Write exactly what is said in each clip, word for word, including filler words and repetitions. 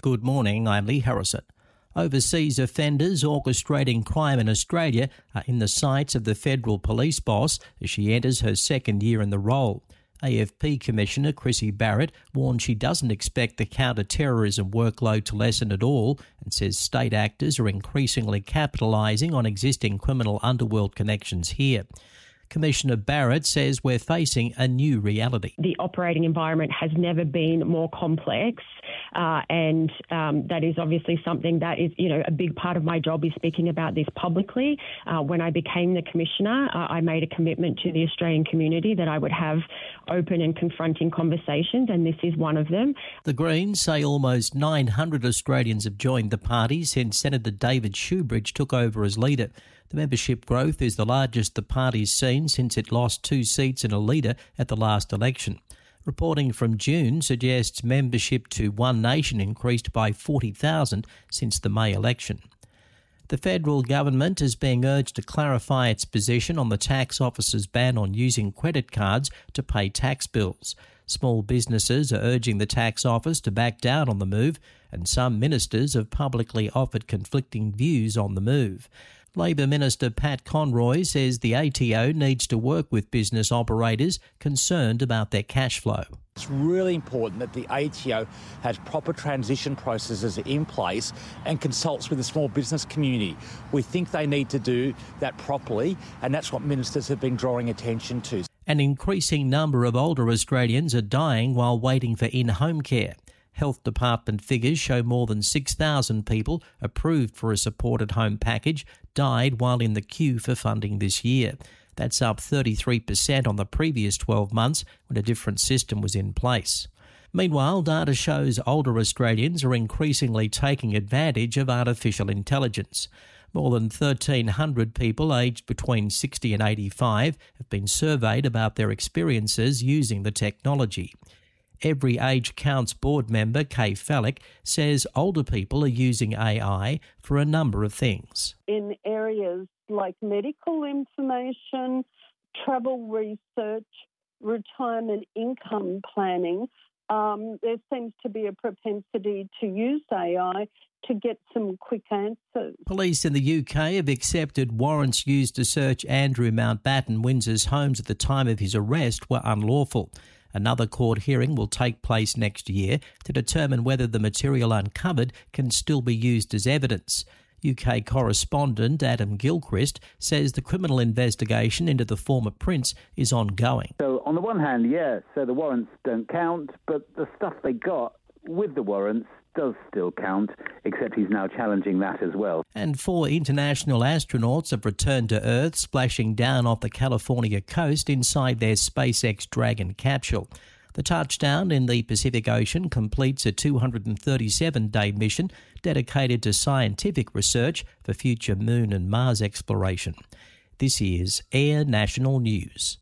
Good morning, I'm Lee Harrison. Overseas offenders orchestrating crime in Australia are in the sights of the federal police boss as she enters her second year in the role. A F P Commissioner Chrissy Barrett warned she doesn't expect the counter-terrorism workload to lessen at all and says state actors are increasingly capitalising on existing criminal underworld connections here. Commissioner Barrett says we're facing a new reality. The operating environment has never been more complex, uh, and um, that is obviously something that is, you know, a big part of my job is speaking about this publicly. Uh, when I became the Commissioner, uh, I made a commitment to the Australian community that I would have open and confronting conversations, and this is one of them. The Greens say almost nine hundred Australians have joined the party since Senator David Shoebridge took over as leader. The membership growth is the largest the party's seen since it lost two seats and a leader at the last election. Reporting from June suggests membership to One Nation increased by forty thousand since the May election. The federal government is being urged to clarify its position on the tax office's ban on using credit cards to pay tax bills. Small businesses are urging the tax office to back down on the move, and some ministers have publicly offered conflicting views on the move. Labor Minister Pat Conroy says the A T O needs to work with business operators concerned about their cash flow. It's really important that the A T O has proper transition processes in place and consults with the small business community. We think they need to do that properly, and that's what ministers have been drawing attention to. An increasing number of older Australians are dying while waiting for in-home care. Health Department figures show more than six thousand people approved for a supported home package died while in the queue for funding this year. That's up thirty-three percent on the previous twelve months when a different system was in place. Meanwhile, data shows older Australians are increasingly taking advantage of artificial intelligence. More than thirteen hundred people aged between sixty and eighty-five have been surveyed about their experiences using the technology. Every Age Counts board member, Kay Fallick, says older people are using A I for a number of things. In areas like medical information, travel research, retirement income planning, um, there seems to be a propensity to use A I to get some quick answers. Police in the U K have accepted warrants used to search Andrew Mountbatten Windsor's homes at the time of his arrest were unlawful. Another court hearing will take place next year to determine whether the material uncovered can still be used as evidence. U K correspondent Adam Gilchrist says the criminal investigation into the former prince is ongoing. So on the one hand, yeah, so the warrants don't count, but the stuff they got with the warrants does still count, except he's now challenging that as well. And four international astronauts have returned to Earth, splashing down off the California coast inside their SpaceX Dragon capsule. The touchdown in the Pacific Ocean completes a two hundred thirty-seven day mission dedicated to scientific research for future Moon and Mars exploration. This is Air National News.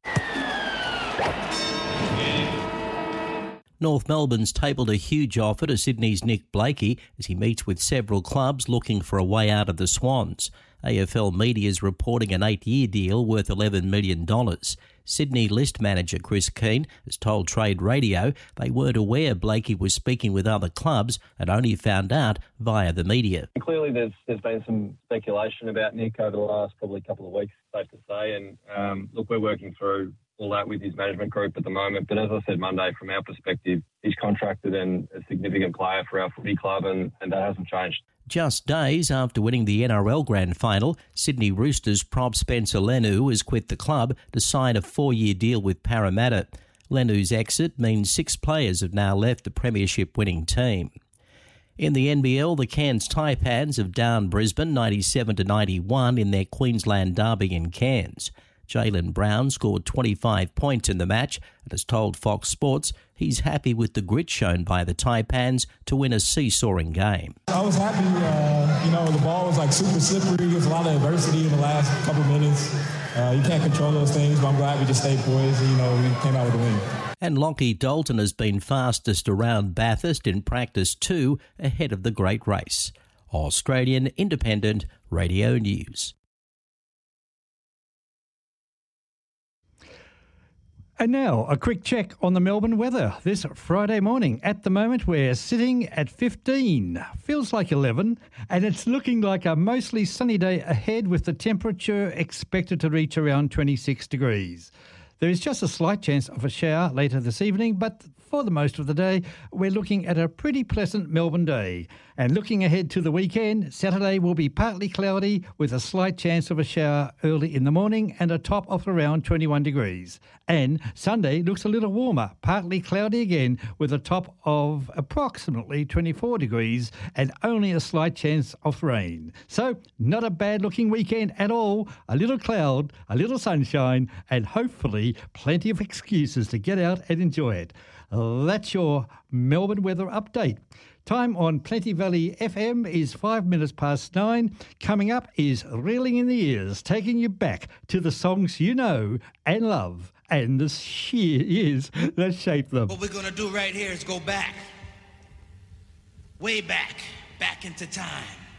North Melbourne's tabled a huge offer to Sydney's Nick Blakey as he meets with several clubs looking for a way out of the Swans. A F L Media is reporting an eight-year deal worth eleven million dollars. Sydney list manager Chris Keane has told Trade Radio they weren't aware Blakey was speaking with other clubs and only found out via the media. Clearly there's there's been some speculation about Nick over the last probably couple of weeks, safe to say, and um, look, we're working through all that with his management group at the moment. But as I said Monday, from our perspective, he's contracted and a significant player for our footy club, and, and that hasn't changed. Just days after winning the N R L Grand Final, Sydney Roosters prop Spencer Leniu has quit the club to sign a four-year deal with Parramatta. Leniu's exit means six players have now left the premiership-winning team. In the N B L, the Cairns Taipans have downed Brisbane ninety-seven to ninety-one in their Queensland derby in Cairns. Jaylen Brown scored twenty-five points in the match and has told Fox Sports he's happy with the grit shown by the Taipans to win a seesawing game. I was happy, uh, you know, the ball was like super slippery. There was a lot of adversity in the last couple minutes. Uh, you can't control those things, but I'm glad we just stayed poised and, you know, we came out with a win. And Lockie Dalton has been fastest around Bathurst in practice two ahead of the great race. Australian Independent Radio News. And now, a quick check on the Melbourne weather this Friday morning. At the moment, we're sitting at fifteen. Feels like eleven, and it's looking like a mostly sunny day ahead with the temperature expected to reach around twenty-six degrees. There is just a slight chance of a shower later this evening, but for the most of the day, we're looking at a pretty pleasant Melbourne day. And looking ahead to the weekend, Saturday will be partly cloudy with a slight chance of a shower early in the morning and a top of around twenty-one degrees. And Sunday looks a little warmer, partly cloudy again with a top of approximately twenty-four degrees and only a slight chance of rain. So not a bad looking weekend at all. A little cloud, a little sunshine, and hopefully plenty of excuses to get out and enjoy it. That's your Melbourne weather update. Time on Plenty Valley F M is five minutes past nine. Coming up is Reeling in the Ears, taking you back to the songs you know and love and the sheer years that shape them. What we're going to do right here is go back, way back, back into time.